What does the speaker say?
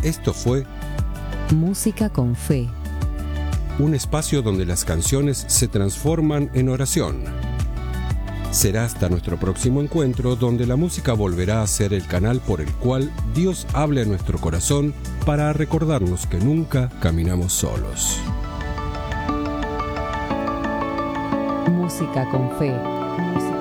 Esto fue Música con Fe, un espacio donde las canciones se transforman en oración. Será hasta nuestro próximo encuentro, donde la música volverá a ser el canal por el cual Dios hable a nuestro corazón para recordarnos que nunca caminamos solos. Música con Fe.